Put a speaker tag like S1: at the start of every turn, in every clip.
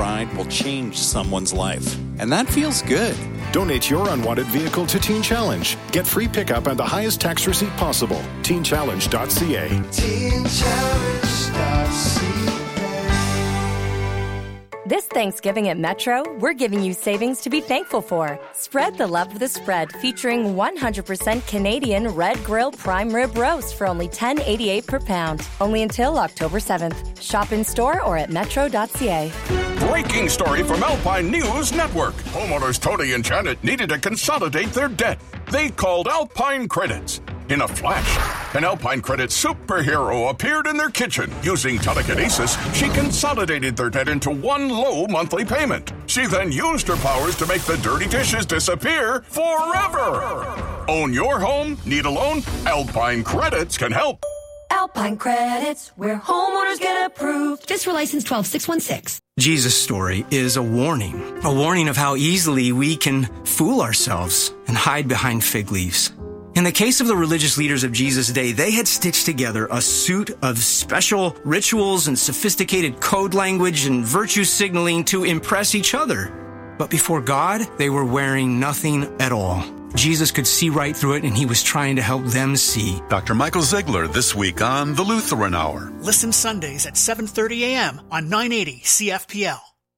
S1: ride will change someone's life. And that feels good.
S2: Donate your unwanted vehicle to Teen Challenge. Get free pickup and the highest tax receipt possible. TeenChallenge.ca.
S3: TeenChallenge.ca.
S4: This Thanksgiving at Metro, we're giving you savings to be thankful for. Spread the love of the spread, featuring 100% Canadian Red Grill Prime Rib Roast for only $10.88 per pound. Only until October 7th. Shop in store or at metro.ca.
S5: Breaking story from Alpine News Network. Homeowners Tony and Janet needed to consolidate their debt. They called Alpine Credits. In a flash, an Alpine Credit superhero appeared in their kitchen. Using telekinesis, she consolidated their debt into one low monthly payment. She then used her powers to make the dirty dishes disappear forever. Own your home? Need a loan? Alpine Credits can help.
S6: Alpine Credits, where homeowners get approved. Just for license 12616.
S7: Jesus' story is a warning of how easily we can fool ourselves and hide behind fig leaves. In the case of the religious leaders of Jesus' day, they had stitched together a suit of special rituals and sophisticated code language and virtue signaling to impress each other. But before God, they were wearing nothing at all. Jesus could see right through it, and he was trying to help them see.
S8: Dr. Michael Ziegler this week on The Lutheran Hour.
S9: Listen Sundays at 7:30 a.m. on 980 CFPL.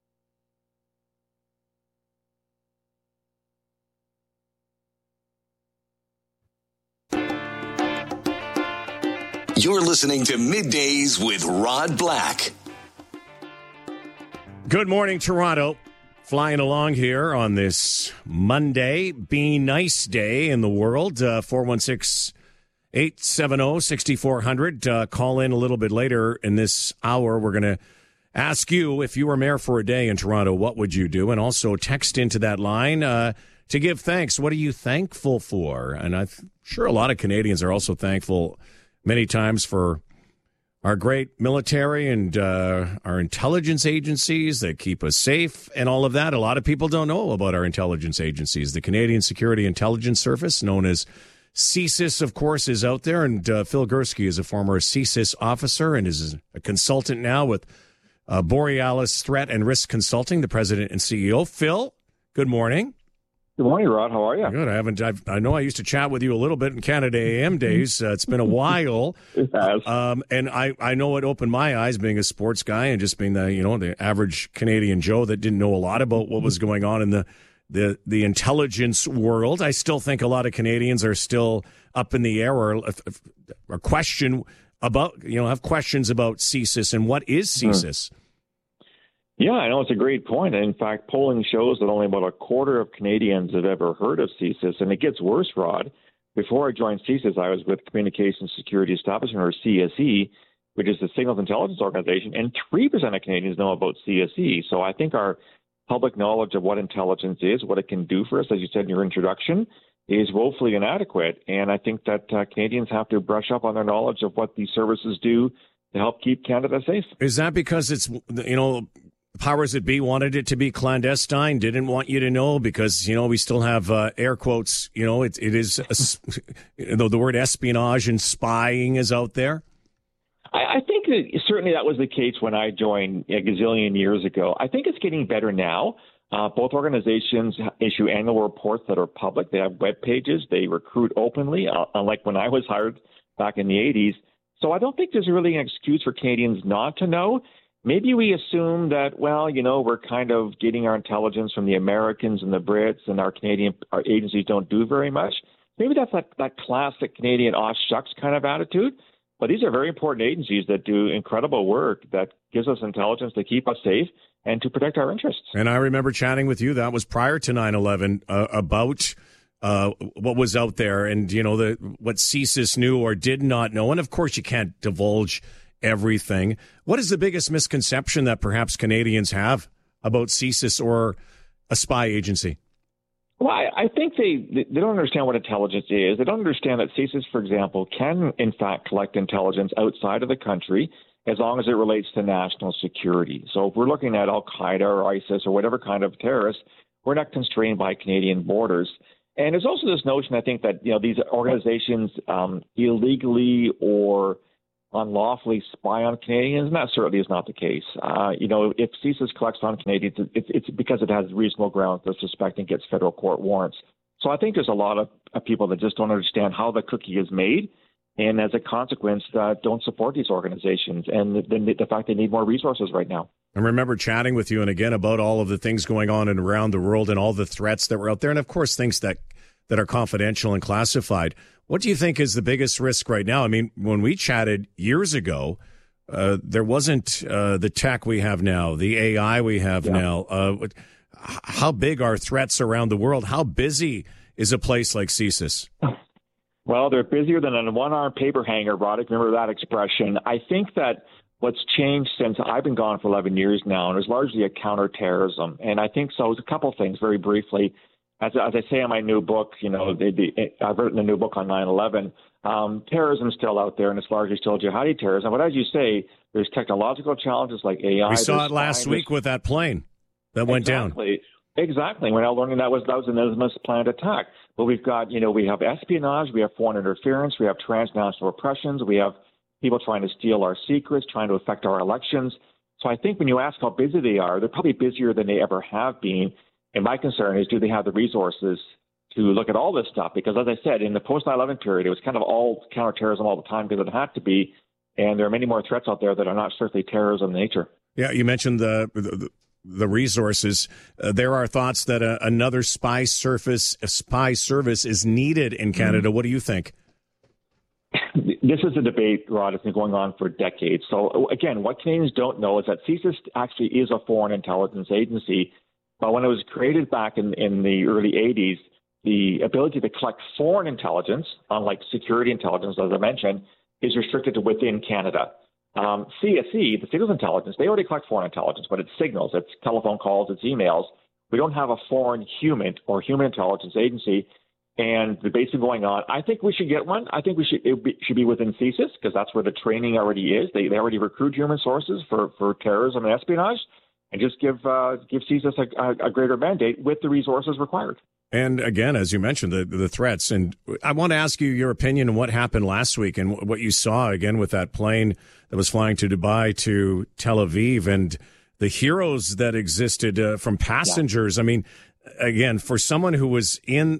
S10: You're listening to Middays with Rod Black.
S11: Good morning, Toronto. Flying along here on this Monday, Be Nice Day in the world. 416-870-6400. Call in a little bit later in this hour. We're going to ask you, if you were mayor for a day in Toronto, what would you do? And also text into that line to give thanks. What are you thankful for? And I'm sure a lot of Canadians are also thankful many times for our great military and our intelligence agencies that keep us safe and all of that. A lot of people don't know about our intelligence agencies. The Canadian Security Intelligence Service, known as CSIS, of course, is out there. And Phil Gursky is a former CSIS officer and is a consultant now with Borealis Threat and Risk Consulting, the president and CEO. Phil, good morning.
S12: Good morning, Rod. How are you?
S11: Good. I know I used to chat with you a little bit in Canada AM days. It's been a while.
S12: It has.
S11: And I know it opened my eyes being a sports guy and just being the average Canadian Joe that didn't know a lot about what was going on in the intelligence world. I still think a lot of Canadians are still up in the air or question about, have questions about CSIS and what is CSIS.
S12: Yeah, I know it's a great point. In fact, polling shows that only about a quarter of Canadians have ever heard of CSIS, and it gets worse, Rod. Before I joined CSIS, I was with Communications Security Establishment, or CSE, which is the Signals Intelligence Organization, and 3% of Canadians know about CSE. So I think our public knowledge of what intelligence is, what it can do for us, as you said in your introduction, is woefully inadequate. And I think that Canadians have to brush up on their knowledge of what these services do to help keep Canada safe.
S11: Is that because it's, powers that be wanted it to be clandestine, didn't want you to know because, we still have air quotes, it is, the word espionage and spying is out there?
S12: I think that certainly that was the case when I joined a gazillion years ago. I think it's getting better now. Both organizations issue annual reports that are public. They have web pages. They recruit openly, unlike when I was hired back in the 80s. So I don't think there's really an excuse for Canadians not to know. Maybe we assume that, we're kind of getting our intelligence from the Americans and the Brits, and our agencies don't do very much. Maybe that's that classic Canadian aw shucks kind of attitude. But these are very important agencies that do incredible work that gives us intelligence to keep us safe and to protect our interests.
S11: And I remember chatting with you, that was prior to 9/11, about what was out there and, what CSIS knew or did not know. And, of course, you can't divulge everything. What is the biggest misconception that perhaps Canadians have about CSIS or a spy agency?
S12: Well, I think they don't understand what intelligence is. They don't understand that CSIS, for example, can in fact collect intelligence outside of the country as long as it relates to national security. So if we're looking at Al-Qaeda or ISIS or whatever kind of terrorists, we're not constrained by Canadian borders. And there's also this notion, I think, that these organizations illegally or unlawfully spy on Canadians, and that certainly is not the case. If CSIS collects on Canadians, it's because it has reasonable grounds to suspect and gets federal court warrants. So I think there's a lot of people that just don't understand how the cookie is made, and as a consequence, don't support these organizations, and the fact they need more resources right now.
S11: I remember chatting with you, and again, about all of the things going on and around the world and all the threats that were out there, and of course, things that are confidential and classified. What do you think is the biggest risk right now? I mean, when we chatted years ago, there wasn't the tech we have now, the AI we have now. How big are threats around the world? How busy is a place like CSIS?
S12: Well, they're busier than a one-armed paper hanger, Rod. Remember that expression. I think that what's changed since I've been gone for 11 years now, and is largely a counterterrorism. And I think so. It's a couple of things very briefly. As I say in my new book, I've written a new book on 9/11. Terrorism's still out there, and it's largely still jihadi terrorism. But as you say, there's technological challenges like AI.
S11: We saw it last week with that plane that went down.
S12: Exactly. We're now learning that was an infamous planned attack. But we've got, we have espionage, we have foreign interference, we have transnational oppressions, we have people trying to steal our secrets, trying to affect our elections. So I think when you ask how busy they are, they're probably busier than they ever have been. And my concern is, do they have the resources to look at all this stuff? Because as I said, in the post-9/11 period, it was kind of all counterterrorism all the time because it had to be. And there are many more threats out there that are not strictly terrorism in nature.
S11: Yeah, you mentioned the resources. There are thoughts that another spy service is needed in Canada. What do you think?
S12: This is a debate, Rod, that's been going on for decades. So again, what Canadians don't know is that CSIS actually is a foreign intelligence agency. But when it was created back in the early 80s, the ability to collect foreign intelligence, unlike security intelligence, as I mentioned, is restricted to within Canada. CSE, the Signals Intelligence, they already collect foreign intelligence, but it's signals, it's telephone calls, it's emails. We don't have a foreign human or human intelligence agency. And the debate going on, I think we should get one. I think it should be within CSIS because that's where the training already is. They already recruit human sources for terrorism and espionage. And just give CSIS a greater mandate with the resources required.
S11: And again, as you mentioned, the threats. And I want to ask you your opinion on what happened last week and what you saw again with that plane that was flying to Dubai to Tel Aviv and the heroes that existed from passengers. Yeah. I mean, again, for someone who was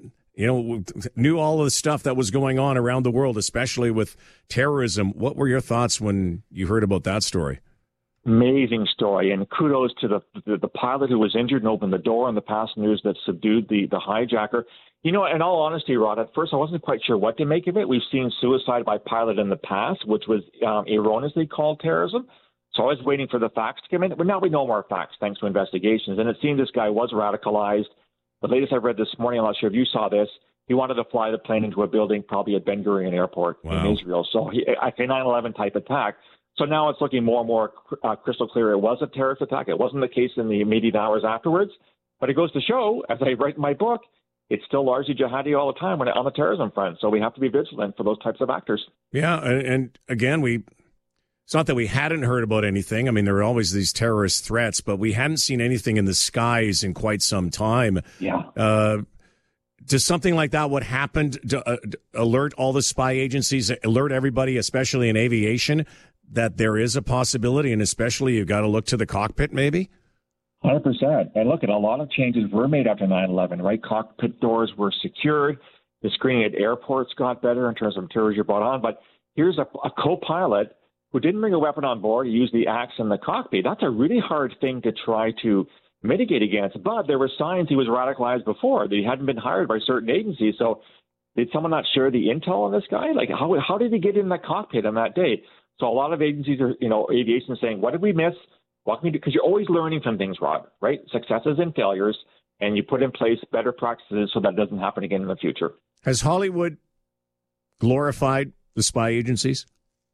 S11: knew all of the stuff that was going on around the world, especially with terrorism, what were your thoughts when you heard about that story?
S12: Amazing story, and kudos to the pilot who was injured and opened the door, and the passengers that subdued the hijacker. In all honesty, Rod, at first I wasn't quite sure what to make of it. We've seen suicide by pilot in the past, which was erroneously called terrorism. So I was waiting for the facts to come in. But now we know more facts thanks to investigations, and it seemed this guy was radicalized. The latest I read this morning, I'm not sure if you saw this, he wanted to fly the plane into a building probably at Ben Gurion Airport in Israel. So a 9/11 type attack. So now it's looking more and more crystal clear it was a terrorist attack. It wasn't the case in the immediate hours afterwards. But it goes to show, as I write in my book, it's still largely jihadi all the time on the terrorism front. So we have to be vigilant for those types of actors.
S11: Yeah, and again, it's not that we hadn't heard about anything. I mean, there are always these terrorist threats, but we hadn't seen anything in the skies in quite some time.
S12: Yeah.
S11: Does something like that, what happened, to alert all the spy agencies, alert everybody, especially in aviation, that there is a possibility, and especially you've got to look to the cockpit maybe?
S12: 100%. And look, a lot of changes were made after 9/11, right? Cockpit doors were secured. The screening at airports got better in terms of materials you brought on. But here's a co-pilot who didn't bring a weapon on board. He used the axe in the cockpit. That's a really hard thing to try to mitigate against. But there were signs he was radicalized before, that he hadn't been hired by certain agencies. So did someone not share the intel on this guy? Like, how did he get in the cockpit on that day? So a lot of agencies are, aviation saying, what did we miss? What can we do? Because you're always learning from things, Rod, right? Successes and failures, and you put in place better practices so that doesn't happen again in the future.
S11: Has Hollywood glorified the spy agencies?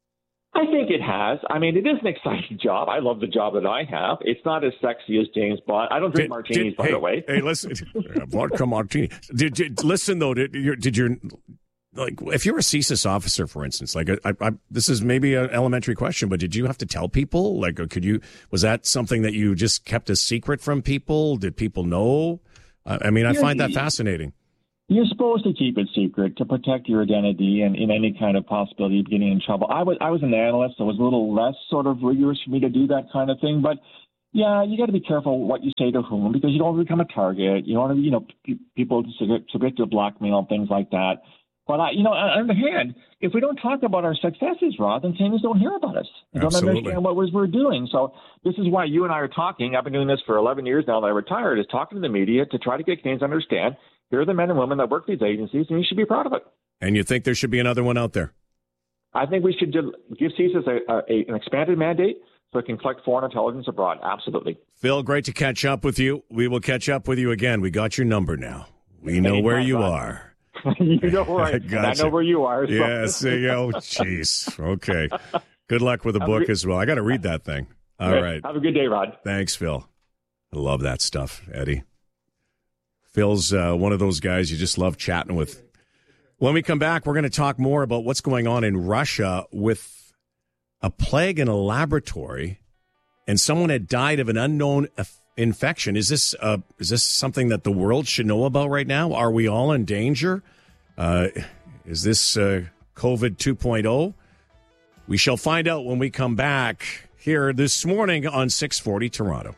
S12: I think it has. I mean, it is an exciting job. I love the job that I have. It's not as sexy as James Bond. I don't drink martinis, by the way.
S11: Hey, listen, vodka martini. Listen, though, did you... Like, if you're a CSIS officer, for instance, like this is maybe an elementary question, but did you have to tell people? Like, was that something that you just kept a secret from people? Did people know? I find that fascinating.
S12: You're supposed to keep it secret to protect your identity and in any kind of possibility of getting in trouble. I was an analyst, so it was a little less sort of rigorous for me to do that kind of thing. But yeah, you got to be careful what you say to whom, because you don't want to become a target. You don't want to, people subject to blackmail and things like that. But on the other hand, if we don't talk about our successes, Rod, then Canadians don't hear about us. They don't understand what we're doing. So this is why you and I are talking. I've been doing this for 11 years now that I retired, is talking to the media to try to get Canadians to understand here are the men and women that work these agencies, and you should be proud of it.
S11: And you think there should be another one out there?
S12: I think we should give CSIS an expanded mandate so it can collect foreign intelligence abroad. Absolutely.
S11: Phil, great to catch up with you. We will catch up with you again. We got your number now. We know where you are.
S12: You know where I know where you are. So.
S11: Yes. Jeez. Okay. Good luck with the book as well. I got to read that thing. All right.
S12: Have a good day, Rod.
S11: Thanks, Phil. I love that stuff, Eddie. Phil's one of those guys you just love chatting with. When we come back, we're going to talk more about what's going on in Russia with a plague in a laboratory, and someone had died of an unknown infection. Is this something that the world should know about right now? Are we all in danger? Is this COVID 2.0? We shall find out when we come back here this morning on 640 Toronto.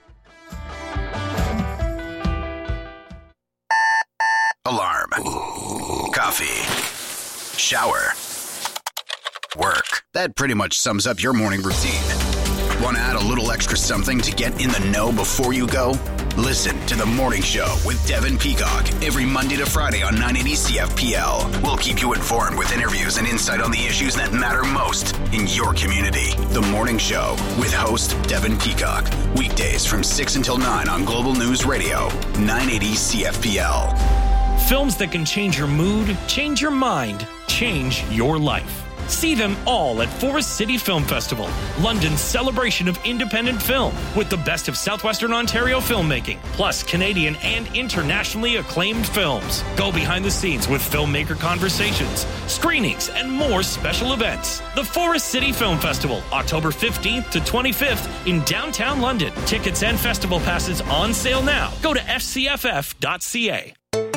S3: Alarm. Coffee. Shower. Work. That pretty much sums up your morning routine. Want to add a little extra something to get in the know before you go? Listen to The Morning Show with Devin Peacock every Monday to Friday on 980 CFPL. We'll keep you informed with interviews and insight on the issues that matter most in your community. The Morning Show with host Devin Peacock. Weekdays from 6 until 9 on Global News Radio, 980 CFPL.
S13: Films that can change your mood, change your mind, change your life. See them all at Forest City Film Festival, London's celebration of independent film, with the best of Southwestern Ontario filmmaking, plus Canadian and internationally acclaimed films. Go behind the scenes with filmmaker conversations, screenings, and more special events. The Forest City Film Festival, October 15th to 25th in downtown London. Tickets and festival passes on sale now. Go to fcff.ca.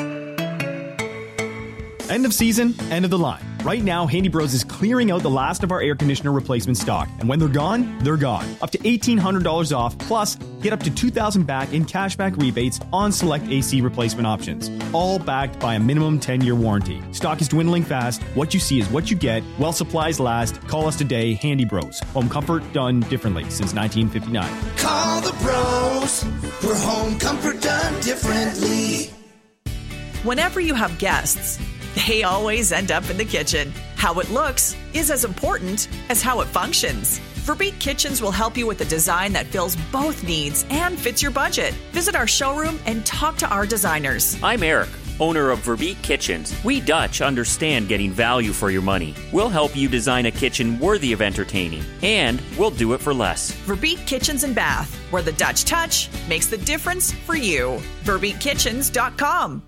S14: End of season, end of the line. Right now, Handy Bros is clearing out the last of our air conditioner replacement stock. And when they're gone, they're gone. Up to $1,800 off, plus get up to $2,000 back in cashback rebates on select AC replacement options. All backed by a minimum 10-year warranty. Stock is dwindling fast. What you see is what you get. While supplies last, call us today, Handy Bros. Home comfort done differently since 1959.
S15: Call the bros for home comfort done differently.
S16: Whenever you have guests, they always end up in the kitchen. How it looks is as important as how it functions. Verbeek Kitchens will help you with a design that fills both needs and fits your budget. Visit our showroom and talk to our designers.
S17: I'm Eric, owner of Verbeek Kitchens. We Dutch understand getting value for your money. We'll help you design a kitchen worthy of entertaining, and we'll do it for less.
S16: Verbeek Kitchens and Bath, where the Dutch touch makes the difference for you. VerbeekKitchens.com.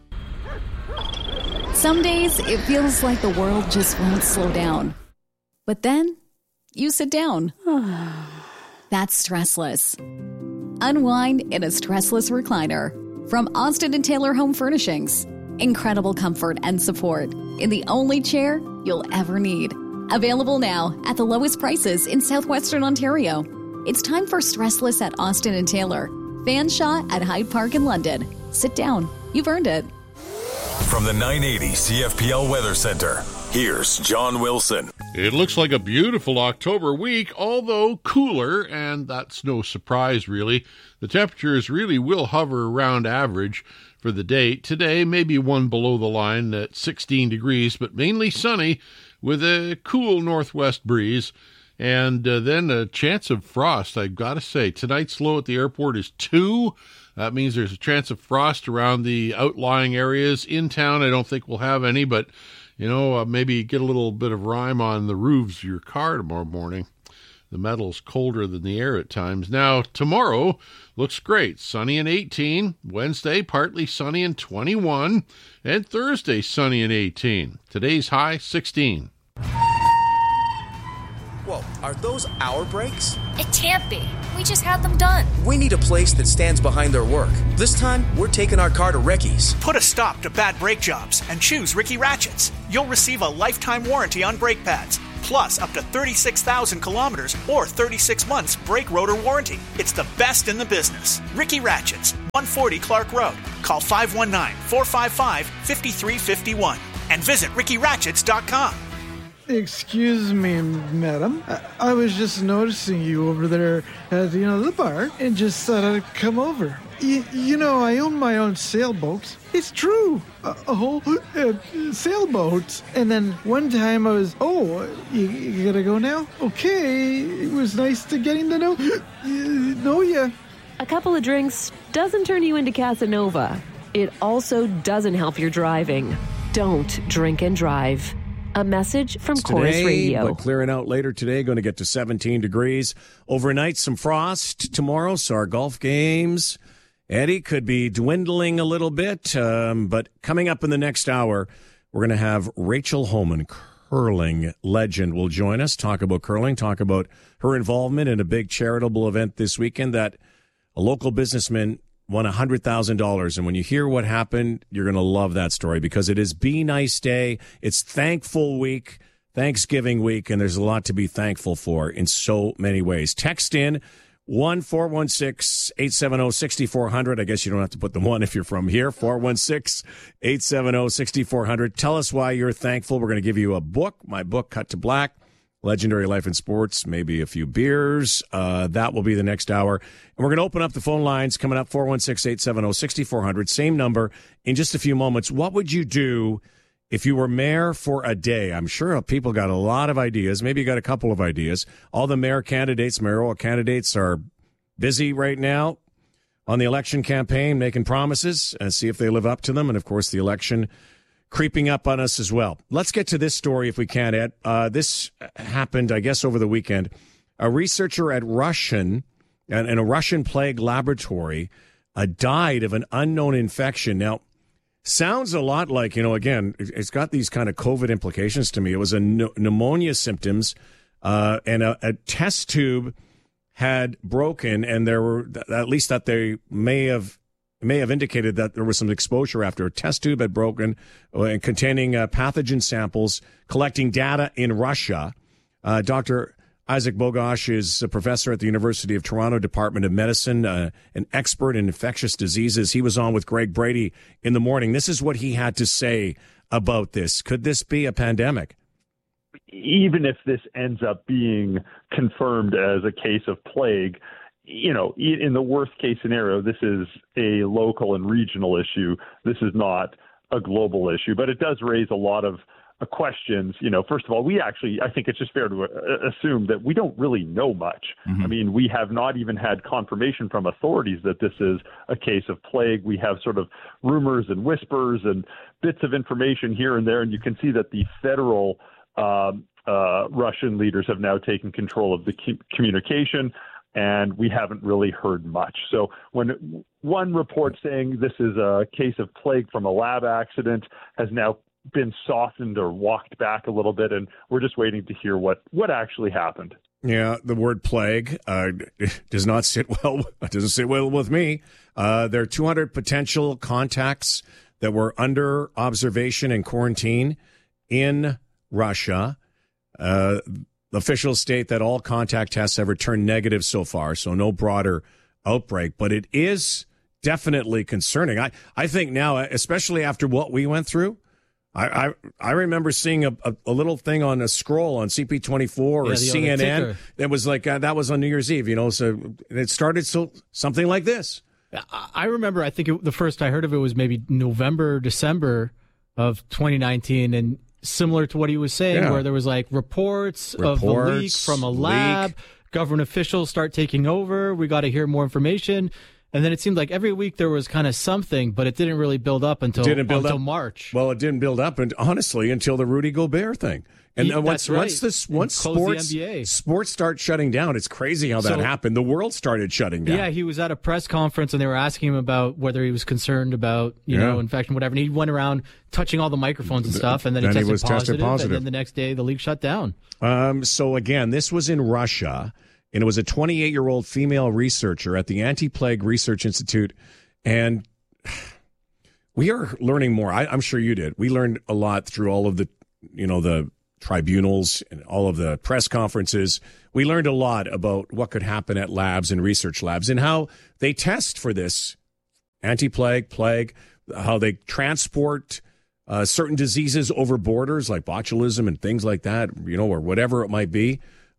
S18: Some days it feels like the world just won't slow down. But then you sit down. That's Stressless. Unwind in a stressless recliner from Austin and Taylor Home Furnishings. Incredible comfort and support in the only chair you'll ever need. Available now at the lowest prices in Southwestern Ontario. It's time for Stressless at Austin and Taylor. Fanshawe at Hyde Park in London. Sit down. You've earned it.
S19: From the 980 CFPL Weather Center, here's John Wilson.
S20: It looks like a beautiful October week, although cooler, and that's no surprise, really. The temperatures really will hover around average for the day. Today, maybe one below the line at 16 degrees, but mainly sunny with a cool northwest breeze. And then a chance of frost, I've got to say. Tonight's low at the airport is 2. That means there's a chance of frost around the outlying areas. In town, I don't think we'll have any, but, maybe get a little bit of rime on the roofs of your car tomorrow morning. The metal's colder than the air at times. Now, tomorrow looks great. Sunny and 18. Wednesday, partly sunny and 21. And Thursday, sunny and 18. Today's high, 16.
S21: Whoa. Are those our brakes?
S22: It can't be. We just had them done.
S21: We need a place that stands behind their work. This time, we're taking our car to Ricky's.
S9: Put a stop to bad brake jobs and choose Ricky Ratchets. You'll receive a lifetime warranty on brake pads, plus up to 36,000 kilometers or 36 months brake rotor warranty. It's the best in the business. Ricky Ratchets, 140 Clark Road. Call 519-455-5351 and visit rickyratchets.com.
S23: Excuse me, madam. I was just noticing you over there at the bar and just thought I'd come over. I own my own sailboat. It's true. A whole sailboat. And then one time I was, you gotta go now? Okay. It was nice to getting to know you.
S24: A couple of drinks doesn't turn you into Casanova. It also doesn't help your driving. Don't drink and drive. A message from Chorus Radio.
S11: But clearing out later today, going to get to 17 degrees. Overnight, some frost tomorrow, so our golf games, Eddie, could be dwindling a little bit. But coming up in the next hour, we're going to have Rachel Homan, curling legend, will join us, talk about curling, talk about her involvement in a big charitable event this weekend that a local businessman won $100,000. And when you hear what happened, you're going to love that story because it is Be Nice Day. It's Thankful Week, Thanksgiving week, and there's a lot to be thankful for in so many ways. Text in 1-416-870-6400. I guess you don't have to put the one if you're from here. 416-870-6400. Tell us why you're thankful. We're going to give you a book, my book, Cut to Black. Legendary Life in Sports, maybe a few beers. That will be the next hour. And we're going to open up the phone lines coming up, 416-870-6400. Same number in just a few moments. What would you do if you were mayor for a day? I'm sure people got a lot of ideas. Maybe you got a couple of ideas. All the mayoral candidates are busy right now on the election campaign, making promises and see if they live up to them. And, of course, the election creeping up on us as well. Let's get to this story if we can, Ed. This happened, I guess, over the weekend. A researcher at in a Russian plague laboratory died of an unknown infection. Now, sounds a lot like, again, it's got these kind of COVID implications to me. It was a pneumonia symptoms, and a test tube had broken, and there were, at least that they may have indicated that there was some exposure after a test tube had broken containing pathogen samples, collecting data in Russia. Dr. Isaac Bogosh is a professor at the University of Toronto Department of Medicine, an expert in infectious diseases. He was on with Greg Brady in the morning. This is what he had to say about this. Could this be a pandemic?
S25: Even if this ends up being confirmed as a case of plague, in the worst case scenario, this is a local and regional issue. This is not a global issue, but it does raise a lot of questions. First of all, I think it's just fair to assume that we don't really know much. Mm-hmm. I mean, we have not even had confirmation from authorities that this is a case of plague. We have sort of rumors and whispers and bits of information here and there, and you can see that the federal Russian leaders have now taken control of the communication, and we haven't really heard much. So when one report saying this is a case of plague from a lab accident has now been softened or walked back a little bit, and we're just waiting to hear what actually happened.
S11: Yeah, the word plague does not sit well. It doesn't sit well with me. There are 200 potential contacts that were under observation and quarantine in Russia. Officials state that all contact tests have returned negative so far, so no broader outbreak. But it is definitely concerning. I think now, especially after what we went through, I remember seeing a little thing on a scroll on CP24 or CNN that was like, that was on New Year's Eve, so it started something like this.
S26: I remember, I think the first I heard of it was maybe November, December of 2019, and similar to what he was saying, where there was like reports of the leak from a lab, government officials start taking over, we got to hear more information. And then it seemed like every week there was kind of something, but it didn't really build up until March.
S11: Well, it didn't build up, and honestly, until the Rudy Gobert thing. And once sports start shutting down, it's crazy how that happened. The world started shutting down.
S26: Yeah, he was at a press conference and they were asking him about whether he was concerned about infection, whatever. And he went around touching all the microphones and stuff, and then he tested positive. And then the next day, the league shut down.
S11: So again, this was in Russia, and it was a 28-year-old female researcher at the Anti-Plague Research Institute, and we are learning more. I'm sure you did. We learned a lot through all of the tribunals and all of the press conferences. We learned a lot about what could happen at labs and research labs and how they test for this anti-plague, plague, how they transport certain diseases over borders like botulism and things like that, or whatever it might be.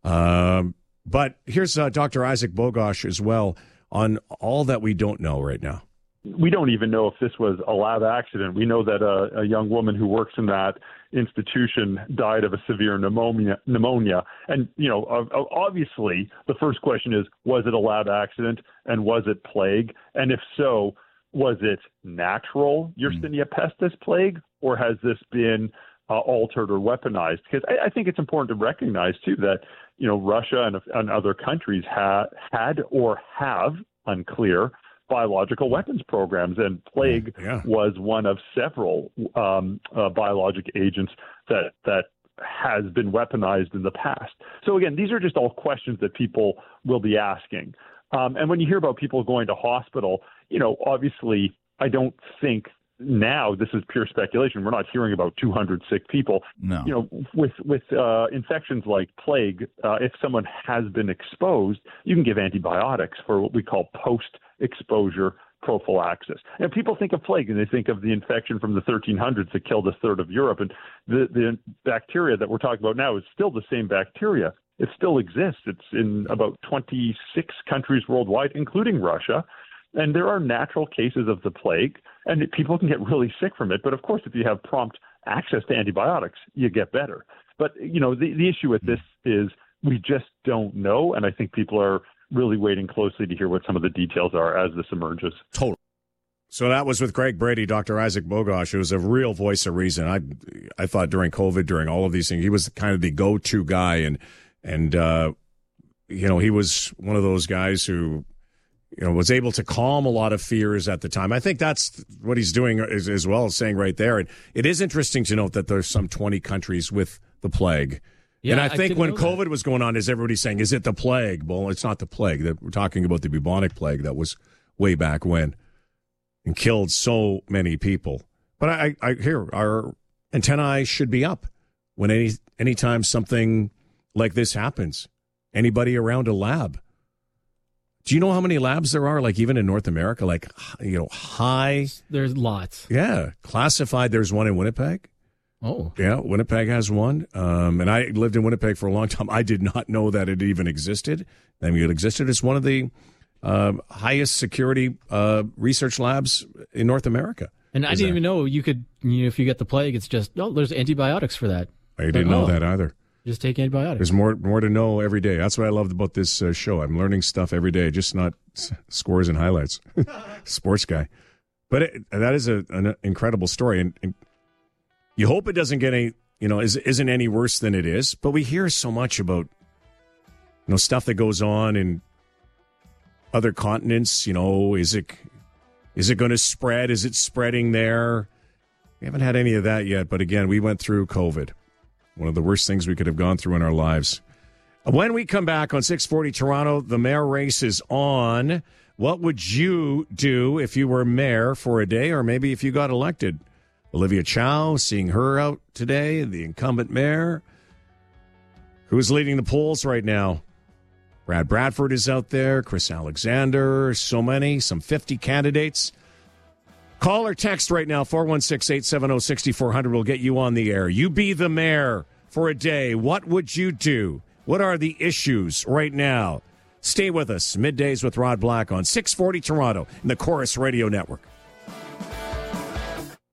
S11: But here's Dr. Isaac Bogosh as well on all that we don't know right now.
S25: We don't even know if this was a lab accident. We know that a young woman who works in that institution died of a severe pneumonia. And, obviously the first question is, was it a lab accident and was it plague? And if so, was it natural Yersinia pestis plague, or has this been altered or weaponized? Because I think it's important to recognize, too, that, Russia and other countries had or have, unclear, biological weapons programs, and plague was one of several biologic agents that has been weaponized in the past. So again, these are just all questions that people will be asking. And when you hear about people going to hospital, obviously I don't think now, this is pure speculation, we're not hearing about 200 sick people.
S1: No.
S25: With infections like plague, if someone has been exposed, you can give antibiotics for what we call post-exposure prophylaxis. And people think of plague and they think of the infection from the 1300s that killed a third of Europe. And the bacteria that we're talking about now is still the same bacteria. It still exists. It's in about 26 countries worldwide, including Russia. And there are natural cases of the plague, and people can get really sick from it. But of course, if you have prompt access to antibiotics, you get better. But, the issue with this is we just don't know. And I think people are really waiting closely to hear what some of the details are as this emerges.
S11: Totally. So that was with Greg Brady, Dr. Isaac Bogosh, who was a real voice of reason. I thought during COVID, during all of these things, he was kind of the go-to guy. And he was one of those guys who, was able to calm a lot of fears at the time. I think that's what he's doing as well as saying right there. And it is interesting to note that there's some 20 countries with the plague. Yeah, and I think when COVID was going on, is everybody saying, is it the plague? Well, it's not the plague. We're talking about the bubonic plague that was way back when and killed so many people. But I hear our antennae should be up when anytime something like this happens. Anybody around a lab. Do you know how many labs there are, like even in North America, like, high?
S26: There's lots.
S11: Yeah. Classified. There's one in Winnipeg.
S26: Oh.
S11: Yeah, Winnipeg has one. And I lived in Winnipeg for a long time. I did not know that it even existed. I mean, it existed. It's one of the highest security research labs in North America.
S26: And I didn't even know you could, if you get the plague, it's just, there's antibiotics for that.
S11: I didn't know that either.
S26: Just take antibiotics.
S11: There's more to know every day. That's what I loved about this show. I'm learning stuff every day, just not scores and highlights. Sports guy. But that is an incredible story. And you hope it doesn't get isn't any worse than it is. But we hear so much about, stuff that goes on in other continents. Is it going to spread? Is it spreading there? We haven't had any of that yet. But again, we went through COVID. One of the worst things we could have gone through in our lives. When we come back on 640 Toronto, the mayor race is on. What would you do if you were mayor for a day, or maybe if you got elected? Olivia Chow, seeing her out today, the incumbent mayor. Who's leading the polls right now? Brad Bradford is out there, Chris Alexander, some 50 candidates. Call or text right now, 416-870-6400 will get you on the air. You be the mayor for a day. What would you do? What are the issues right now? Stay with us. Middays with Rod Black on 640 Toronto in the Chorus Radio Network.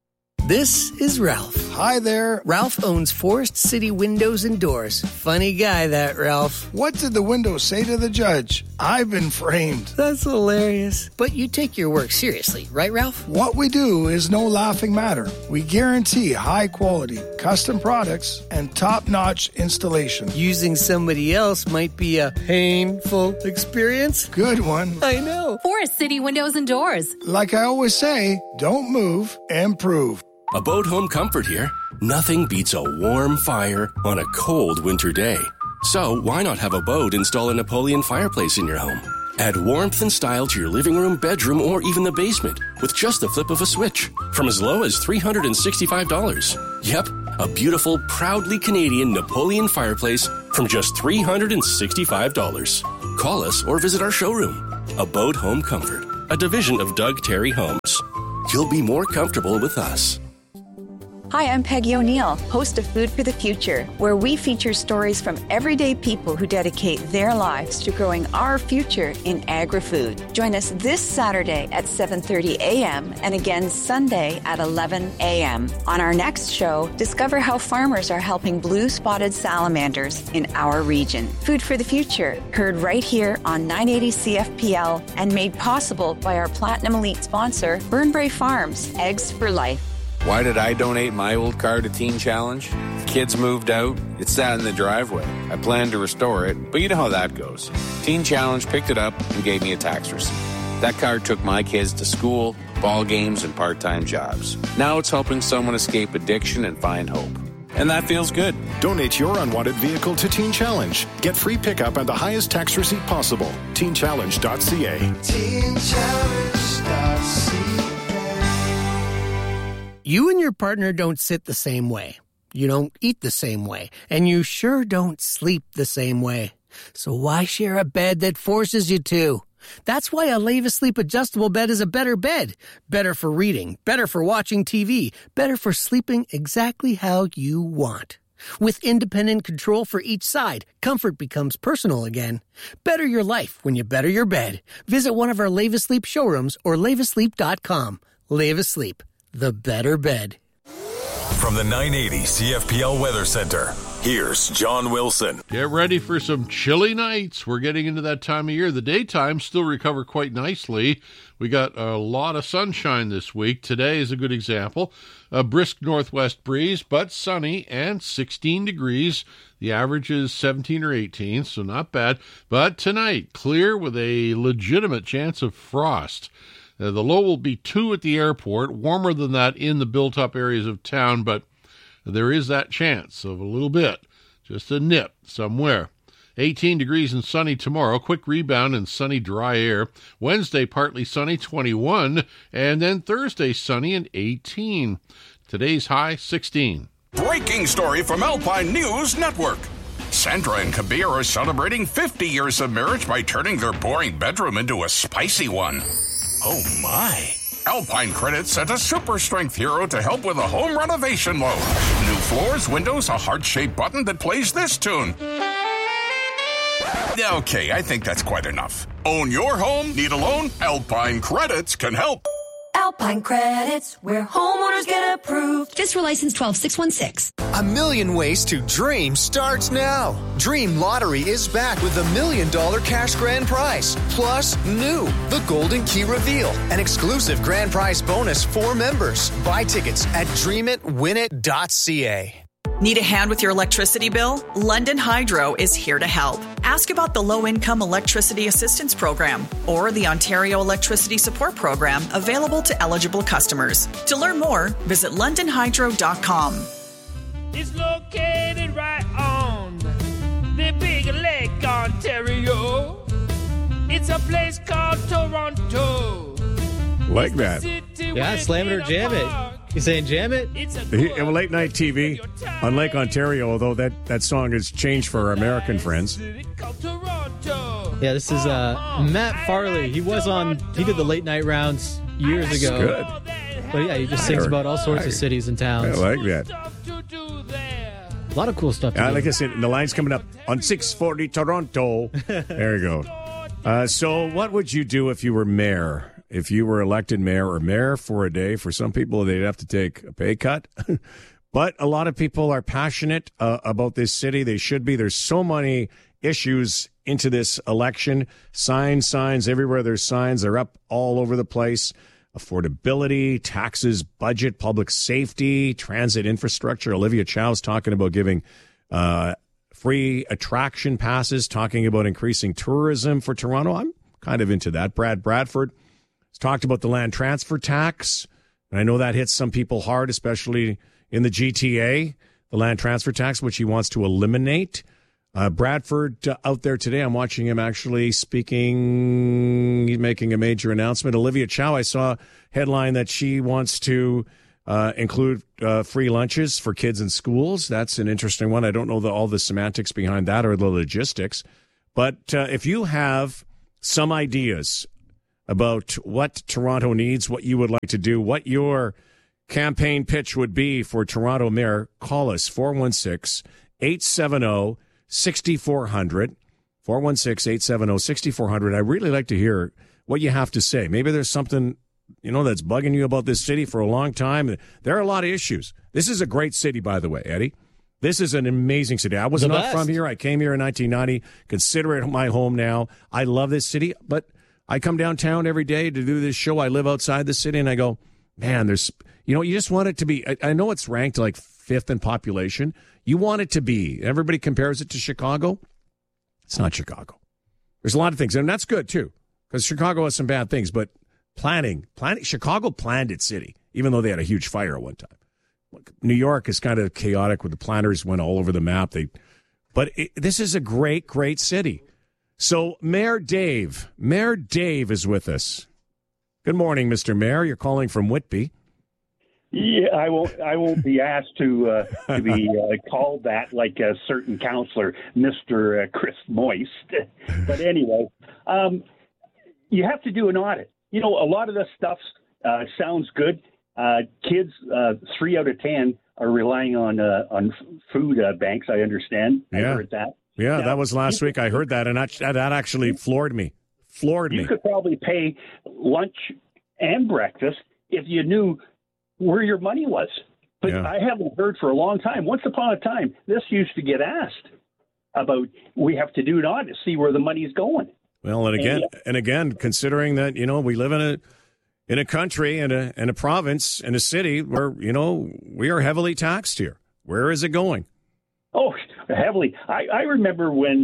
S1: This is Ralph.
S2: Hi there.
S1: Ralph owns Forest City Windows and Doors. Funny guy, that Ralph.
S2: What did the window say to the judge? I've been framed.
S1: That's hilarious. But you take your work seriously, right, Ralph?
S2: What we do is no laughing matter. We guarantee high quality, custom products, and top-notch installation.
S1: Using somebody else might be a painful experience.
S2: Good one.
S1: I know.
S4: Forest City Windows and Doors.
S2: Like I always say, don't move, improve.
S5: Abode Home Comfort here. Nothing beats a warm fire on a cold winter day. So why not have Abode install a Napoleon fireplace in your home? Add warmth and style to your living room, bedroom, or even the basement with just the flip of a switch from as low as $365. Yep, a beautiful, proudly Canadian Napoleon fireplace from just $365. Call us or visit our showroom. Abode Home Comfort, a division of Doug Terry Homes. You'll be more comfortable with us.
S6: Hi, I'm Peggy O'Neill, host of Food for the Future, where we feature stories from everyday people who dedicate their lives to growing our future in agri-food. Join us this Saturday at 7:30 a.m. and again Sunday at 11 a.m. On our next show, discover how farmers are helping blue-spotted salamanders in our region. Food for the Future, heard right here on 980 CFPL and made possible by our Platinum Elite sponsor, Burnbrae Farms, Eggs for Life.
S7: Why did I donate my old car to Teen Challenge? Kids moved out. It sat in the driveway. I planned to restore it, but you know how that goes. Teen Challenge picked it up and gave me a tax receipt. That car took my kids to school, ball games, and part-time jobs. Now it's helping someone escape addiction and find hope. And that feels good.
S27: Donate your unwanted vehicle to Teen Challenge. Get free pickup and the highest tax receipt possible. TeenChallenge.ca.
S1: TeenChallenge.ca. You and your partner don't sit the same way. You don't eat the same way. And you sure don't sleep the same way. So why share a bed that forces you to? That's why a Leva Sleep adjustable bed is a better bed. Better for reading, better for watching TV, better for sleeping exactly how you want. With independent control for each side, comfort becomes personal again. Better your life when you better your bed. Visit one of our Leva Sleep showrooms or levasleep.com. Leva Sleep, the better bed.
S19: From the 980 CFPL Weather Center, here's John Wilson.
S20: Get ready for some chilly nights. We're getting into that time of year. The daytime still recover quite nicely. We got a lot of sunshine this week. Today is a good example. A brisk northwest breeze, but sunny and 16 degrees. The average is 17 or 18, so not bad. But tonight, clear with a legitimate chance of frost. The low will be 2 at the airport, warmer than that in the built-up areas of town, but there is that chance of a little bit, just a nip somewhere. 18 degrees and sunny tomorrow, quick rebound and sunny dry air. Wednesday, partly sunny, 21, and then Thursday, sunny and 18. Today's high, 16.
S28: Breaking story from Alpine News Network. Sandra and Kabir are celebrating 50 years of marriage by turning their boring bedroom into a spicy one. Oh, my. Alpine Credit sent a super strength hero to help with a home renovation loan. New floors, windows, a heart-shaped button that plays this tune. Okay, I think that's quite enough. Own your home? Need a loan? Alpine Credits can help.
S29: Alpine Credits, where homeowners get approved. Fiscal license 12616.
S30: A million ways to dream starts now. Dream Lottery is back with the $1 million cash grand prize. Plus, new, the Golden Key Reveal, an exclusive grand prize bonus for members. Buy tickets at dreamit.winit.ca.
S16: Need a hand with your electricity bill? London Hydro is here to help. Ask about the Low-Income Electricity Assistance Program or the Ontario Electricity Support Program available to eligible customers. To learn more, visit londonhydro.com.
S31: It's located right on the Big Lake, Ontario. It's a place called Toronto.
S11: Like that.
S26: Yeah, slam it or jam it. You saying jam it?
S11: Late night TV on Lake Ontario, although that song has changed for our American friends.
S26: Yeah, this is Matt Farley. He did the late night rounds years ago.
S11: Good.
S26: But yeah, he just sings about all sorts of cities and towns.
S11: I like that.
S26: A lot of cool stuff.
S11: Like I said, the line's coming up on 640 Toronto. There you go. So what would you do if you were mayor? if you were elected mayor or mayor for a day. For some people, they'd have to take a pay cut. But a lot of people are passionate about this city. They should be. There's so many issues into this election. Signs everywhere. There's signs. They're up all over the place. Affordability, taxes, budget, public safety, transit infrastructure. Olivia Chow's talking about giving free attraction passes, talking about increasing tourism for Toronto. I'm kind of into that. Brad Bradford has talked about the land transfer tax. And I know that hits some people hard, especially in the GTA, the land transfer tax, which he wants to eliminate. Bradford out there today, I'm watching him actually speaking. He's making a major announcement. Olivia Chow, I saw a headline that she wants to include free lunches for kids in schools. That's an interesting one. I don't know all the semantics behind that or the logistics. But if you have some ideas about what Toronto needs, what you would like to do, what your campaign pitch would be for Toronto Mayor, call us 416-870-6400, 416-870-6400. I'd really like to hear what you have to say. Maybe there's something, that's bugging you about this city for a long time. There are a lot of issues. This is a great city, by the way, Eddie. This is an amazing city. I was not from here. I came here in 1990. Consider it my home now. I love this city, but I come downtown every day to do this show. I live outside the city, and I go, man, there's... you just want it to be, I know it's ranked like 5th in population. You want it to be. Everybody compares it to Chicago. It's not Chicago. There's a lot of things, and that's good too, because Chicago has some bad things, but planning, Chicago planned its city, even though they had a huge fire at one time. New York is kind of chaotic with the planners went all over the map. This is a great, great city. So Mayor Dave is with us. Good morning, Mr. Mayor. You're calling from Whitby.
S3: Yeah, I won't be asked to be called that like a certain counselor, Mr. Chris Moist. But anyway, you have to do an audit. A lot of this stuff sounds good. Kids, 3 out of 10 are relying on food banks. I understand. I heard that.
S11: Yeah, that was last week. I heard that, and that actually floored me. You
S3: could probably pay lunch and breakfast if you knew where your money was. But I haven't heard for a long time. Once upon a time, this used to get asked about, we have to do an audit to see where the money's going.
S11: Well, and again, considering that, we live in a country and a province and a city where, we are heavily taxed here. Where is it going?
S3: Oh, heavily. I remember when,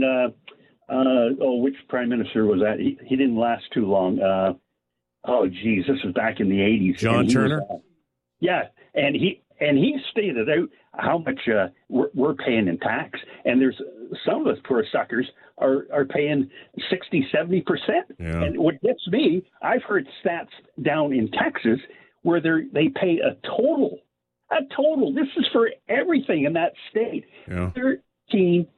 S3: which prime minister was that? He didn't last too long. This was back in the 80s.
S11: John Turner?
S3: And he stated out how much we're paying in tax, and there's some of us poor suckers are paying 60-70%.
S11: Yeah.
S3: And what gets me, I've heard stats down in Texas where they pay a total. This is for everything in that state. 13%.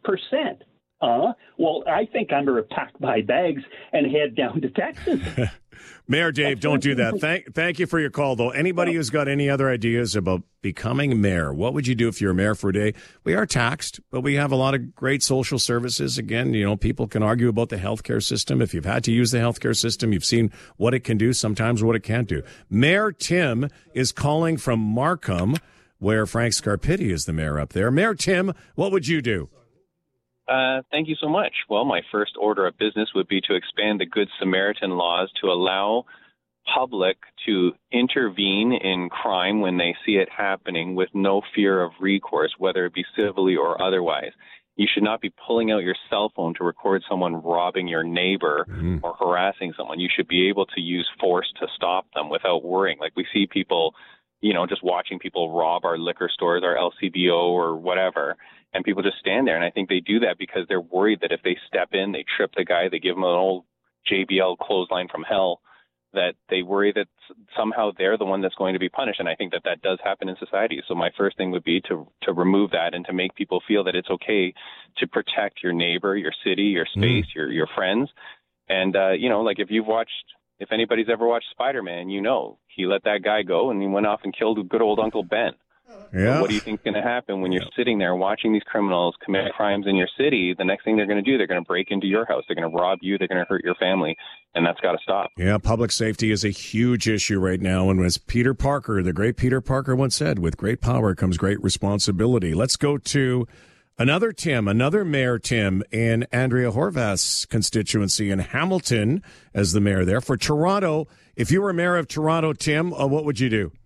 S3: Well, I think I'm going to pack my bags and head down to Texas.
S11: Mayor Dave, don't do that. Thank you for your call, though. Anybody who's got any other ideas about becoming mayor, what would you do if you're a mayor for a day? We are taxed, but we have a lot of great social services. Again, people can argue about the healthcare system. If you've had to use the healthcare system, you've seen what it can do, sometimes what it can't do. Mayor Tim is calling from Markham, where Frank Scarpitti is the mayor up there. Mayor Tim, what would you do?
S8: Thank you so much. Well, my first order of business would be to expand the Good Samaritan laws to allow public to intervene in crime when they see it happening with no fear of recourse, whether it be civilly or otherwise. You should not be pulling out your cell phone to record someone robbing your neighbor or harassing someone. You should be able to use force to stop them without worrying. Like we see people, just watching people rob our liquor stores, our LCBO or whatever. And people just stand there. And I think they do that because they're worried that if they step in, they trip the guy, they give him an old JBL clothesline from hell, that they worry that somehow they're the one that's going to be punished. And I think that does happen in society. So my first thing would be to remove that and to make people feel that it's okay to protect your neighbor, your city, your space, your friends. And, like if anybody's ever watched Spider-Man, he let that guy go and he went off and killed good old Uncle Ben.
S11: Yeah.
S8: What do you think is going to happen when you're sitting there watching these criminals commit crimes in your city? The next thing they're going to do, they're going to break into your house. They're going to rob you. They're going to hurt your family. And that's got to stop.
S11: Yeah, public safety is a huge issue right now. And as Peter Parker, the great Peter Parker once said, with great power comes great responsibility. Let's go to another Mayor Tim in Andrea Horvath's constituency in Hamilton as the mayor there. For Toronto, if you were mayor of Toronto, Tim, what would you do?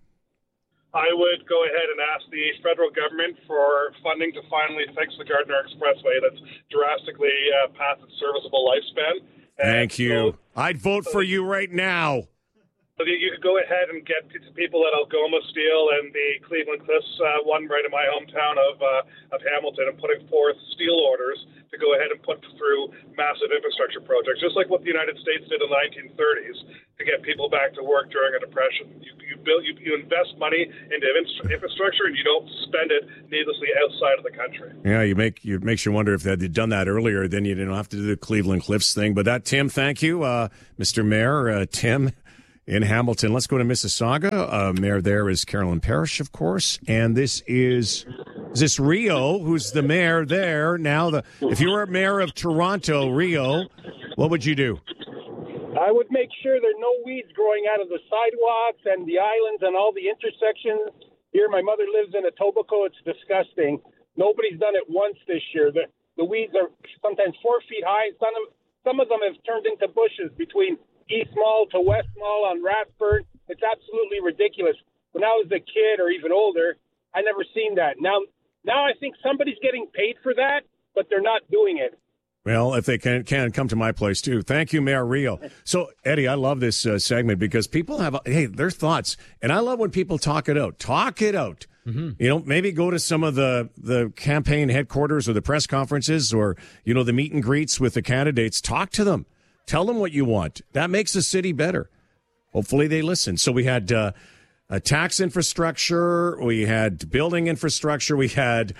S9: I would go ahead and ask the federal government for funding to finally fix the Gardiner Expressway that's drastically past its serviceable lifespan.
S11: Thank you. I'd vote for you right now.
S9: You could go ahead and get people at Algoma Steel and the Cleveland Cliffs, one right in my hometown of Hamilton, and putting forth steel orders to go ahead and put through massive infrastructure projects, just like what the United States did in the 1930s to get people back to work during a depression. You invest money into infrastructure, and you don't spend it needlessly outside of the country.
S11: Yeah, it makes you wonder if they'd done that earlier, then you didn't have to do the Cleveland Cliffs thing. But Tim, thank you, Mr. Mayor, Tim in Hamilton. Let's go to Mississauga. Mayor there is Carolyn Parrish, of course, and this is this Rio, who's the mayor there now. If you were mayor of Toronto, Rio, what would you do?
S10: I would make sure there are no weeds growing out of the sidewalks and the islands and all the intersections. Here, my mother lives in Etobicoke. It's disgusting. Nobody's done it once this year. The weeds are sometimes 4 feet high. Some of them have turned into bushes between East Mall to West Mall on Rathburn. It's absolutely ridiculous. When I was a kid or even older, I never seen that. Now I think somebody's getting paid for that, but they're not doing it.
S11: Well, if they can come to my place, too. Thank you, Mayor Rio. So, Eddie, I love this segment because people have, their thoughts. And I love when people talk it out. Talk it out. Mm-hmm. Maybe go to some of the campaign headquarters or the press conferences or, the meet and greets with the candidates. Talk to them. Tell them what you want. That makes the city better. Hopefully they listen. So we had a tax infrastructure, we had building infrastructure, we had,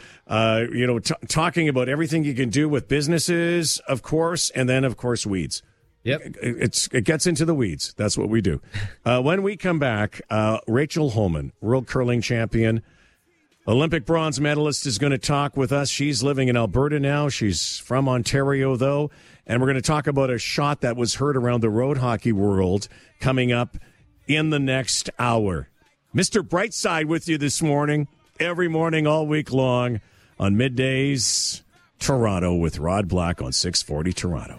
S11: talking about everything you can do with businesses, of course, and then, of course, weeds.
S26: Yep.
S11: It gets into the weeds. That's what we do. When we come back, Rachel Homan, world curling champion, Olympic bronze medalist, is going to talk with us. She's living in Alberta now. She's from Ontario, though. And we're going to talk about a shot that was heard around the road hockey world coming up in the next hour. Mr. Brightside with you this morning, every morning, all week long on Middays Toronto with Rod Black on 640 Toronto.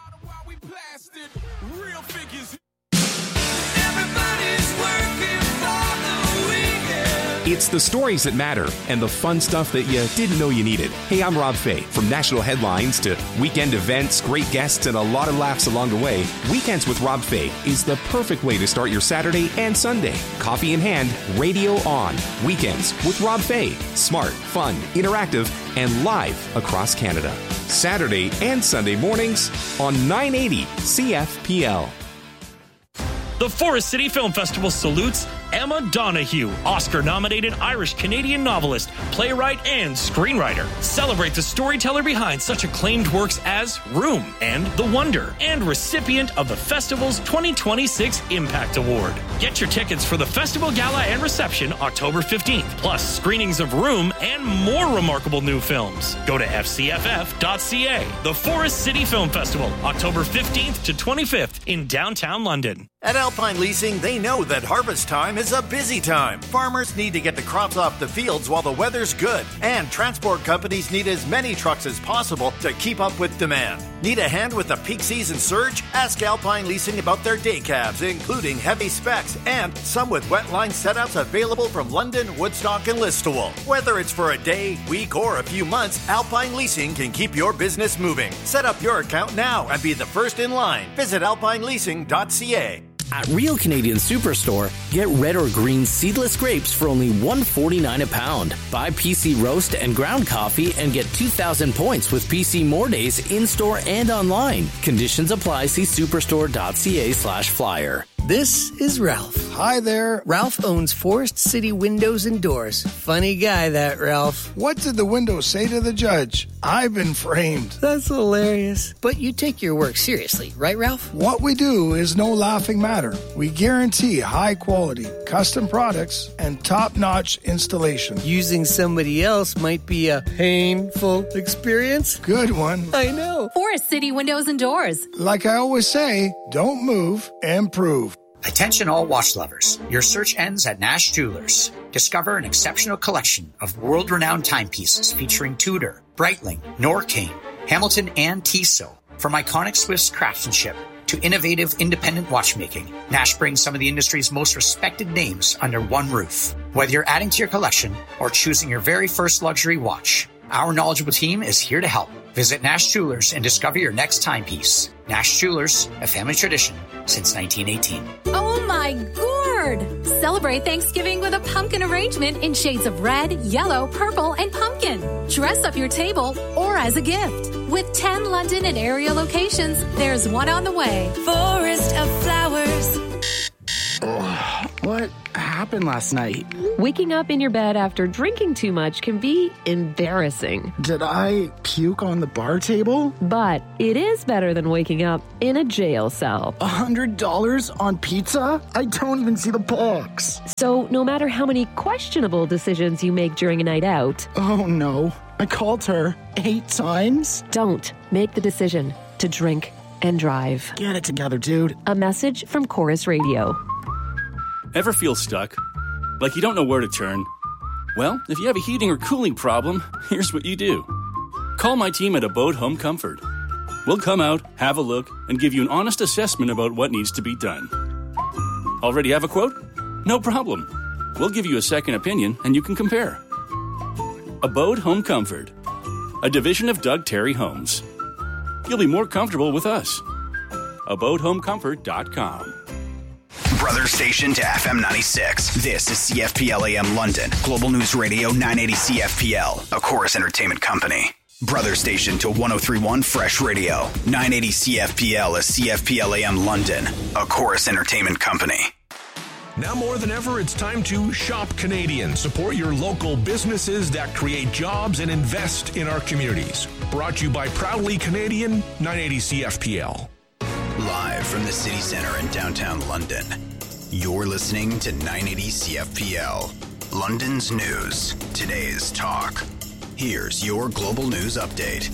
S12: It's the stories that matter and the fun stuff that you didn't know you needed. Hey, I'm Rob Fay. From national headlines to weekend events, great guests, and a lot of laughs along the way, Weekends with Rob Fay is the perfect way to start your Saturday and Sunday. Coffee in hand, radio on. Weekends with Rob Fay. Smart, fun, interactive, and live across Canada. Saturday and Sunday mornings on 980 CFPL.
S13: The Forest City Film Festival salutes Emma Donoghue, Oscar-nominated Irish-Canadian novelist, playwright, and screenwriter. Celebrate the storyteller behind such acclaimed works as Room and The Wonder, and recipient of the festival's 2026 Impact Award. Get your tickets for the festival gala and reception October 15th, plus screenings of Room and more remarkable new films. Go to fcff.ca. The Forest City Film Festival, October 15th to 25th in downtown London.
S14: At Alpine Leasing, they know that harvest time is a busy time. Farmers need to get the crops off the fields while the weather's good, and transport companies need as many trucks as possible to keep up with demand. Need a hand with the peak season surge? Ask Alpine Leasing about their day cabs, including heavy specs and some with wet line setups available from London, Woodstock, and Listowel. Whether it's for a day, week, or a few months, Alpine Leasing can keep your business moving. Set up your account now and be the first in line. Visit alpineleasing.ca.
S15: At Real Canadian Superstore, get red or green seedless grapes for only $1.49 a pound. Buy PC Roast and ground coffee and get 2,000 points with PC More Days in-store and online. Conditions apply. See superstore.ca/flyer.
S1: This is Ralph,
S2: Hi there.
S1: Ralph owns Forest City Windows and Doors. Funny guy, that Ralph.
S2: What did the window say to the judge? I've been framed.
S1: That's hilarious. But you take your work seriously, right, Ralph?
S2: What we do is no laughing matter. We guarantee high quality, custom products, and top-notch installation.
S1: Using somebody else might be a painful experience.
S2: Good one.
S1: I know.
S4: Forest City Windows and Doors.
S2: Like I always say, don't move, improve.
S5: Attention all watch lovers. Your search ends at Nash Jewelers. Discover an exceptional collection of world-renowned timepieces featuring Tudor, Breitling, Norqain, Hamilton, and Tissot. From iconic Swiss craftsmanship to innovative independent watchmaking, Nash brings some of the industry's most respected names under one roof. Whether you're adding to your collection or choosing your very first luxury watch, our knowledgeable team is here to help. Visit Nash Jewelers and discover your next timepiece. Nash Jewelers, a family tradition since 1918.
S4: Oh my gourd! Celebrate Thanksgiving with a pumpkin arrangement in shades of red, yellow, purple, and pumpkin. Dress up your table or as a gift. With 10 London and area locations, there's one on the way.
S6: Forest of Flowers.
S17: What happened last night?
S18: Waking up in your bed after drinking too much can be embarrassing.
S17: Did I puke on the bar table?
S18: But it is better than waking up in a jail cell.
S17: $100 on pizza? I don't even see the box.
S18: So no matter how many questionable decisions you make during a night out...
S17: Oh no, I called her 8 times?
S18: Don't make the decision to drink and drive.
S17: Get it together, dude.
S18: A message from Chorus Radio.
S21: Ever feel stuck? Like you don't know where to turn? Well, if you have a heating or cooling problem, here's what you do. Call my team at Abode Home Comfort. We'll come out, have a look, and give you an honest assessment about what needs to be done. Already have a quote? No problem. We'll give you a second opinion and you can compare. Abode Home Comfort, a division of Doug Terry Homes. You'll be more comfortable with us. AbodeHomeComfort.com.
S22: Brother station to FM 96. This is CFPL AM London. Global News Radio 980 CFPL. A Chorus Entertainment Company. Brother station to 1031 Fresh Radio. 980 CFPL is CFPL AM London. A Chorus Entertainment Company.
S19: Now more than ever, it's time to shop Canadian. Support your local businesses that create jobs and invest in our communities. Brought to you by Proudly Canadian, 980 CFPL.
S22: Live from the city center in downtown London, you're listening to 980 CFPL. London's news, today's talk. Here's your global news update.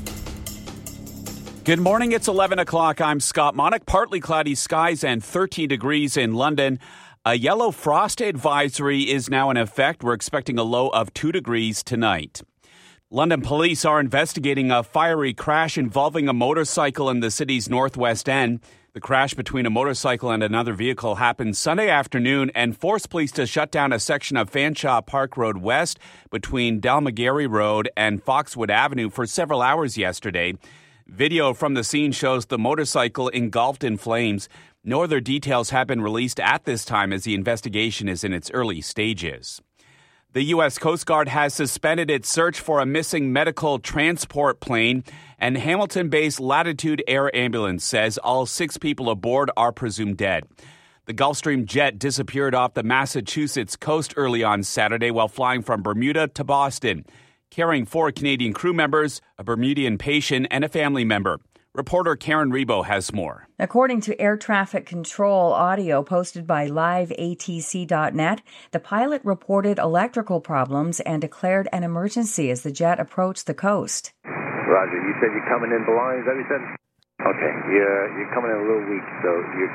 S23: Good morning, it's 11 o'clock. I'm Scott Monick. Partly cloudy skies and 13 degrees in London. A yellow frost advisory is now in effect. We're expecting a low of 2 degrees tonight. London police are investigating a fiery crash involving a motorcycle in the city's northwest end. The crash between a motorcycle and another vehicle happened Sunday afternoon and forced police to shut down a section of Fanshawe Park Road West between Dalmagary Road and Foxwood Avenue for several hours yesterday. Video from the scene shows the motorcycle engulfed in flames. No other details have been released at this time as the investigation is in its early stages. The U.S. Coast Guard has suspended its search for a missing medical transport plane, and Hamilton-based Latitude Air Ambulance says all 6 people aboard are presumed dead. The Gulfstream jet disappeared off the Massachusetts coast early on Saturday while flying from Bermuda to Boston, carrying 4 Canadian crew members, a Bermudian patient, and a family member. Reporter Karen Rebo has more.
S24: According to air traffic control audio posted by liveatc.net, the pilot reported electrical problems and declared an emergency as the jet approached the coast.
S25: Roger, you said you're coming in blind, is that what you said? Okay, you're coming in a little weak, so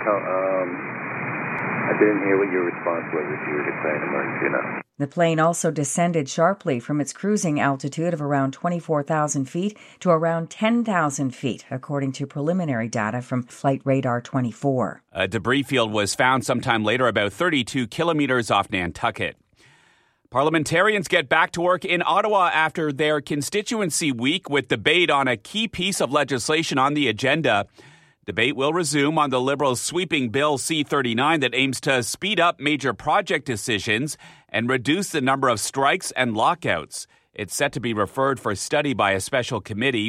S25: I didn't hear what your response was if you were declaring emergency or not.
S24: The plane also descended sharply from its cruising altitude of around 24,000 feet to around 10,000 feet, according to preliminary data from Flight Radar 24.
S23: A debris field was found sometime later about 32 kilometers off Nantucket. Parliamentarians get back to work in Ottawa after their constituency week with debate on a key piece of legislation on the agenda. Debate will resume on the Liberals' sweeping Bill C-39 that aims to speed up major project decisions and reduce the number of strikes and lockouts. It's set to be referred for study by a special committee.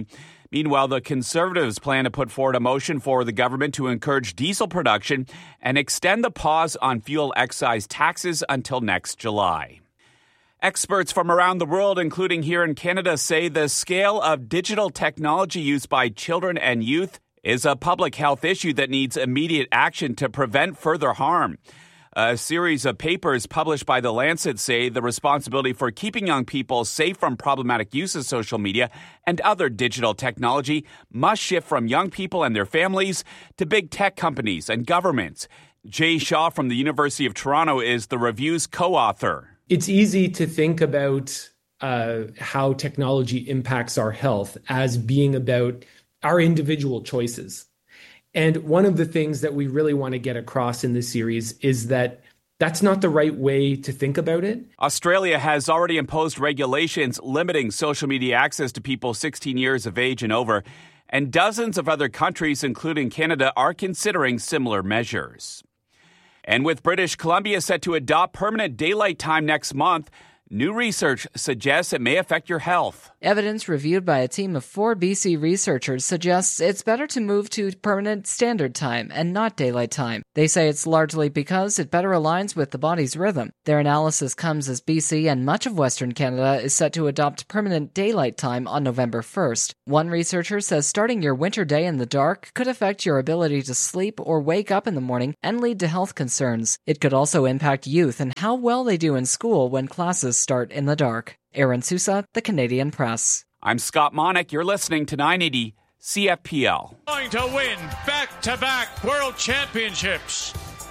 S23: Meanwhile, the Conservatives plan to put forward a motion for the government to encourage diesel production and extend the pause on fuel excise taxes until next July. Experts from around the world, including here in Canada, say the scale of digital technology used by children and youth is a public health issue that needs immediate action to prevent further harm. A series of papers published by The Lancet say the responsibility for keeping young people safe from problematic use of social media and other digital technology must shift from young people and their families to big tech companies and governments. Jay Shaw from the University of Toronto is the review's co-author.
S3: It's easy to think about how technology impacts our health as being about our individual choices. And one of the things that we really want to get across in this series is that that's not the right way to think about it.
S23: Australia has already imposed regulations limiting social media access to people 16 years of age and over, and dozens of other countries, including Canada, are considering similar measures. And with British Columbia set to adopt permanent daylight time next month, new research suggests it may affect your health.
S7: Evidence reviewed by a team of 4 BC researchers suggests it's better to move to permanent standard time and not daylight time. They say it's largely because it better aligns with the body's rhythm. Their analysis comes as BC and much of Western Canada is set to adopt permanent daylight time on November 1st. One researcher says starting your winter day in the dark could affect your ability to sleep or wake up in the morning and lead to health concerns. It could also impact youth and how well they do in school when classes start in the dark. Aaron Sousa, The Canadian Press.
S23: I'm Scott Monick. You're listening to 980 CFPL.
S8: Going to win back-to-back world championships.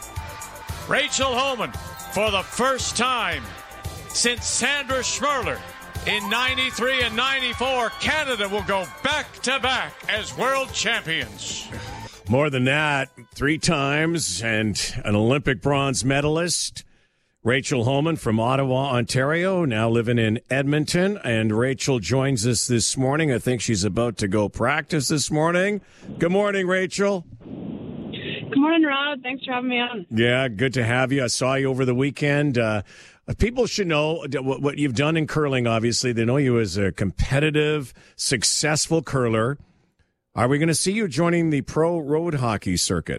S8: Rachel Homan, for the first time since Sandra Schmirler in 93 and 94, Canada will go back-to-back as world champions.
S11: More than that, 3 times and an Olympic bronze medalist. Rachel Homan from Ottawa, Ontario, now living in Edmonton. And Rachel joins us this morning. I think she's about to go practice this morning. Good morning, Rachel.
S9: Good morning, Rod. Thanks for having me on.
S11: Yeah, good to have you. I saw you over the weekend. People should know what you've done in curling, obviously. They know you as a competitive, successful curler. Are we going to see you joining the pro road hockey circuit?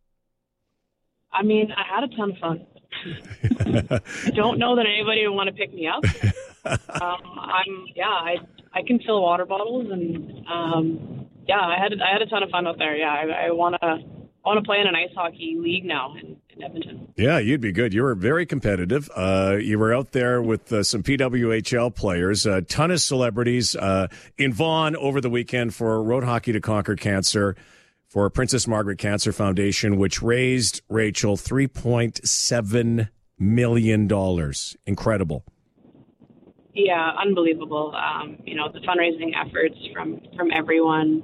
S9: I mean, I had a ton of fun. I don't know that anybody would want to pick me up. I can fill water bottles, and I had a ton of fun out there. Yeah, I want to play in an ice hockey league now in Edmonton.
S11: Yeah, you'd be good. You were very competitive. You were out there with some PWHL players, a ton of celebrities in Vaughan over the weekend for Road Hockey to Conquer Cancer, for Princess Margaret Cancer Foundation, which raised, Rachel, $3.7 million. Incredible.
S9: Yeah, unbelievable. The fundraising efforts from everyone.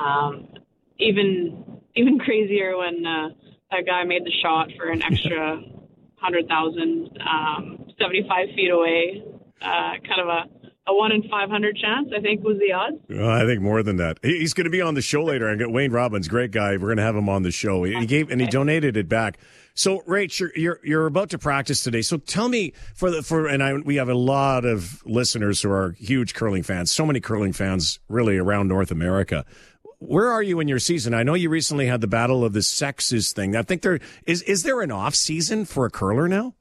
S9: Even crazier when a guy made the shot for an extra 100,000, 75 feet away. Kind of a 1 in 500 chance, I think, was the odds.
S11: I think more than that. He's going to be on the show later. I got Wayne Robbins, great guy. We're going to have him on the show. He donated it back. So, Rach, you're about to practice today. So, tell me we have a lot of listeners who are huge curling fans. So many curling fans, really, around North America. Where are you in your season? I know you recently had the Battle of the Sexes thing. I think is there an off season for a curler now?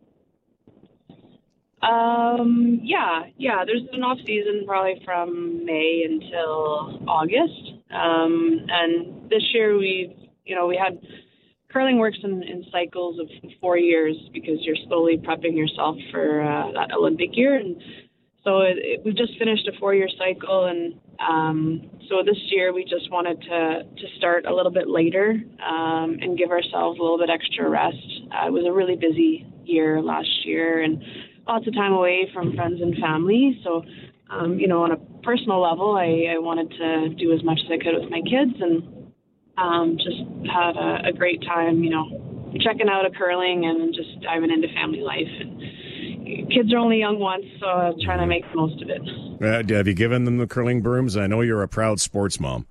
S9: Yeah. There's an off season probably from May until August. And this year we had curling works in cycles of 4 years because you're slowly prepping yourself for that Olympic year. And so we just finished a 4-year cycle. And so this year we just wanted to start a little bit later and give ourselves a little bit extra rest. It was a really busy year last year and lots of time away from friends and family. So, on a personal level, I wanted to do as much as I could with my kids and just had a great time, checking out a curling and just diving into family life. And kids are only young once, so I'm trying to make the most of it.
S11: Have you given them the curling brooms? I know you're a proud sports mom.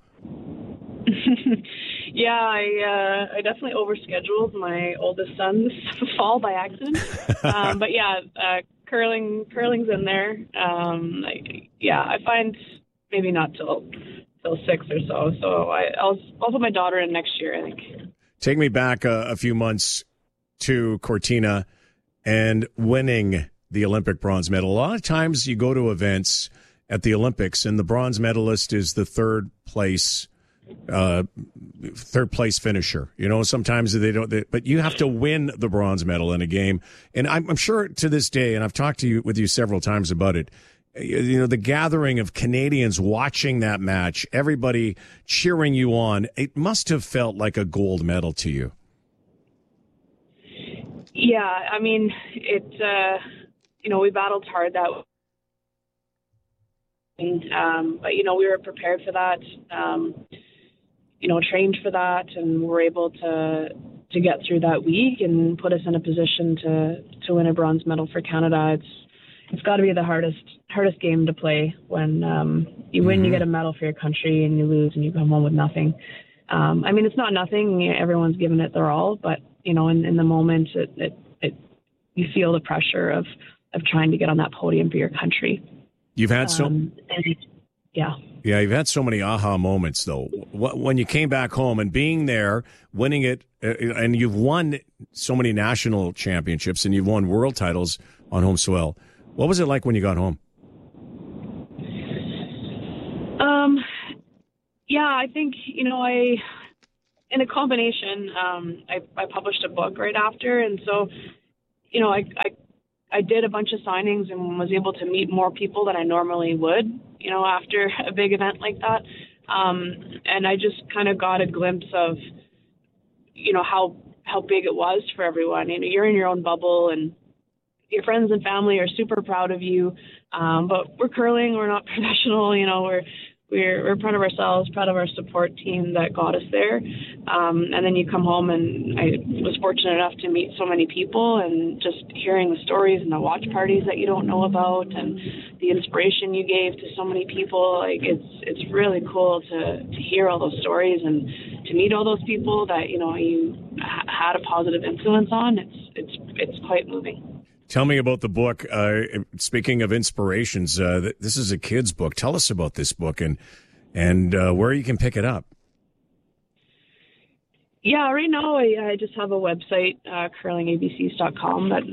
S9: Yeah, I definitely overscheduled my oldest son this fall by accident. But yeah, curling's in there. I find maybe not till till 6 or so. So I'll put my daughter in next year, I think.
S11: Take me back a few months to Cortina and winning the Olympic bronze medal. A lot of times you go to events at the Olympics and the bronze medalist is the third place finisher. You know, sometimes they don't, but you have to win the bronze medal in a game. And I'm sure to this day, and I've talked with you several times about it, you know, the gathering of Canadians watching that match, everybody cheering you on, it must have felt like a gold medal to you.
S9: Yeah, I mean, you know, we battled hard that way. But, you know, we were prepared for that, you know, trained for that, and were able to get through that week and put us in a position to win a bronze medal for Canada. It's got to be the hardest game to play when you win, you get a medal for your country, and you lose and you come home with nothing. I mean, it's not nothing. Everyone's given it their all, but, you know, in the moment, you feel the pressure of trying to get on that podium for your country.
S11: You've had
S9: Yeah,
S11: you've had so many aha moments, though. When you came back home and being there, winning it, and you've won so many national championships and you've won world titles on home soil. What was it like when you got home?
S9: Yeah, I think, you know, in a combination, I published a book right after, and so, you know, I did a bunch of signings and was able to meet more people than I normally would, you know, after a big event like that. And I just kind of got a glimpse of, you know, how big it was for everyone. You know, you're in your own bubble and your friends and family are super proud of you. But we're curling, we're not professional, you know, we're proud of ourselves, proud of our support team that got us there. And then you come home, and I was fortunate enough to meet so many people, and just hearing the stories and the watch parties that you don't know about, and the inspiration you gave to so many people. Like, it's really cool to hear all those stories and to meet all those people that, you know, you had a positive influence on. It's quite moving.
S11: Tell me about the book. Speaking of inspirations, this is a kid's book. Tell us about this book and where you can pick it up. Yeah, right now I just have a website, curlingabcs.com, that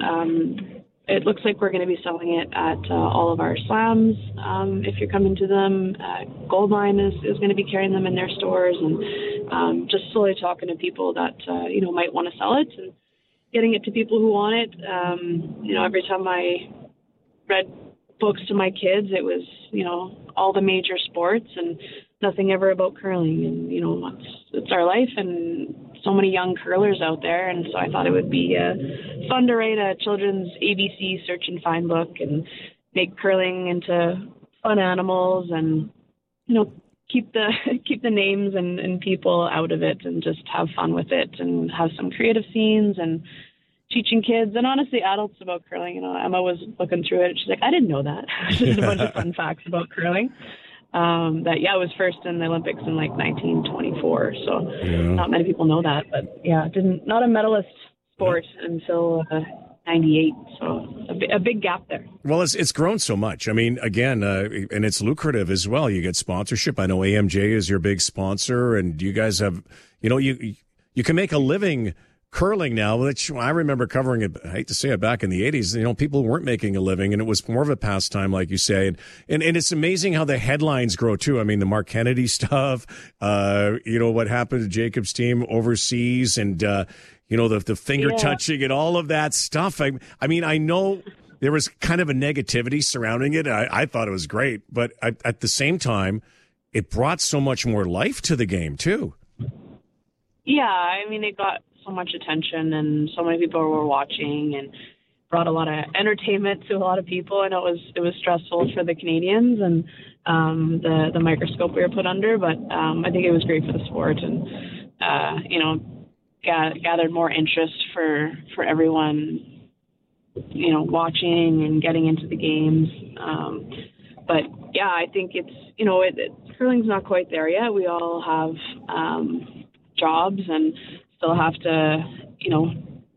S11: it looks like we're going to be selling it at all of our slams. If you're coming to them, Goldline is going to be carrying them in their stores, and just slowly talking to people that you know, might want to sell it, and getting it to people who want it. You know, every time I read books to my kids, it was, you know, all the major sports and nothing ever about curling. And, you know, it's our life, and so many young curlers out there. And so I thought it would be fun to write a children's ABC search and find book and make curling into fun animals, and, you know, keep the names and people out of it, and just have fun with it, and have some creative scenes, and teaching kids and honestly adults about curling. You know, Emma was looking through it. She's like, I didn't know that. Just a bunch of fun facts about curling. That it was first in the Olympics in like 1924. So not many people know that, but not a medalist sport until 98. So a big gap there. Well, it's grown so much. I mean, again, and it's lucrative as well. You get sponsorship. I know AMJ is your big sponsor, and you guys have, you know, you can make a living curling now, which I remember covering it, I hate to say it, back in the 80s, you know, people weren't making a living, and it was more of a pastime, like you say. And it's amazing how the headlines grow, too. I mean, the Mark Kennedy stuff, you know, what happened to Jacob's team overseas, and, you know, the finger touching and all of that stuff. I mean, I know there was kind of a negativity surrounding it. I thought it was great, but at the same time, it brought so much more life to the game, too. Yeah, I mean, it got so much attention, and so many people were watching, and brought a lot of entertainment to a lot of people. And it was stressful for the Canadians and the microscope we were put under, but I think it was great for the sport, and you know, gathered more interest for everyone, you know, watching and getting into the games. But yeah, I think it's, you know, curling's not quite there yet. We all have jobs and still have to, you know,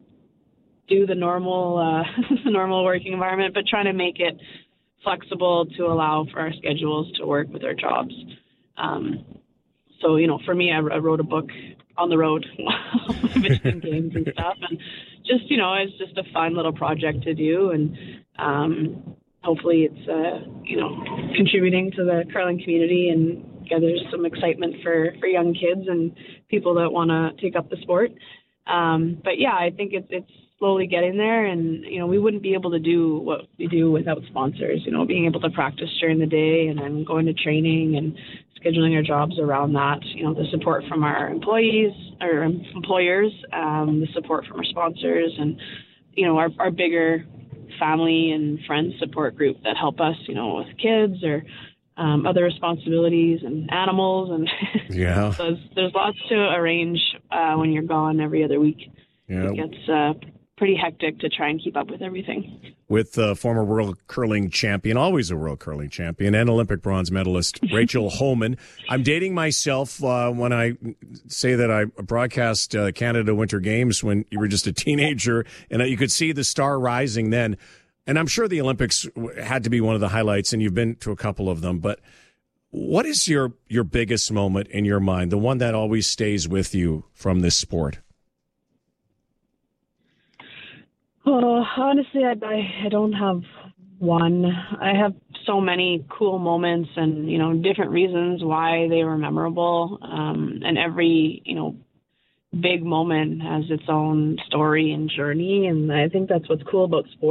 S11: do the normal normal working environment, but trying to make it flexible to allow for our schedules to work with our jobs.
S9: So, for me, I wrote a book on the road between games and stuff. And just, it's just a fun little project to do. And hopefully it's, contributing to the curling community and gathers some excitement for young kids and people that want to take up the sport. But yeah, I think it's slowly getting there, and we wouldn't be able to do what we do without sponsors. Being able to practice during the day and then going to training and scheduling our jobs around that. The support from our employees or employers, the support from our sponsors, and our bigger family and friends support group that help us, with kids or other responsibilities and animals, and
S11: yeah,
S9: there's lots to arrange when you're gone every other week.
S11: Yeah.
S9: It gets pretty hectic to try and keep up with everything.
S11: With former world curling champion, always a world curling champion, and Olympic bronze medalist Rachel Homan. I'm dating myself when I say that I broadcast Canada Winter Games when you were just a teenager, and you could see the star rising then. And I'm sure the Olympics had to be one of the highlights, and you've been to a couple of them. But what is your biggest moment in your mind, the one that always stays with you from this sport?
S9: Oh, honestly, I don't have one. I have so many cool moments and, different reasons why they were memorable. And every, big moment has its own story and journey. And I think that's what's cool about sport.